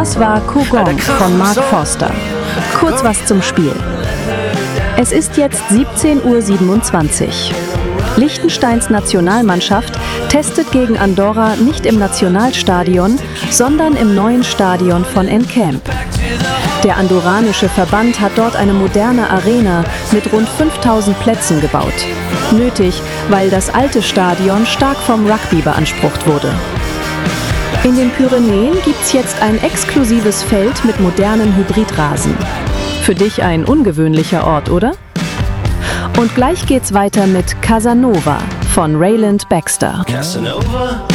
Das war Kugong von Mark Forster. Kurz was zum Spiel. Es ist jetzt 17:27 Uhr. Liechtensteins Nationalmannschaft testet gegen Andorra nicht im Nationalstadion, sondern im neuen Stadion von Encamp. Der andorranische Verband hat dort eine moderne Arena mit rund 5000 Plätzen gebaut. Nötig, weil das alte Stadion stark vom Rugby beansprucht wurde. In den Pyrenäen gibt's jetzt ein exklusives Feld mit modernen Hybridrasen. Für dich ein ungewöhnlicher Ort, oder? Und gleich geht's weiter mit Casanova von Rayland Baxter. Casanova.